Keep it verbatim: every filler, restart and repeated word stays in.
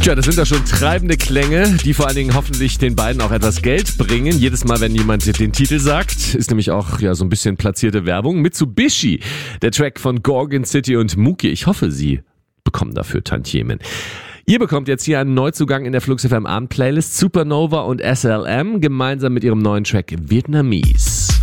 Tja, das sind da schon treibende Klänge, die vor allen Dingen hoffentlich den beiden auch etwas Geld bringen. Jedes Mal, wenn jemand den Titel sagt, ist nämlich auch ja so ein bisschen platzierte Werbung. Mitsubishi, der Track von Gorgon City und Mookie. Ich hoffe, Sie bekommen dafür Tantiemen. Ihr bekommt jetzt hier einen Neuzugang in der Flux F M Abend Playlist. Supernova und S L M gemeinsam mit ihrem neuen Track Vietnamese.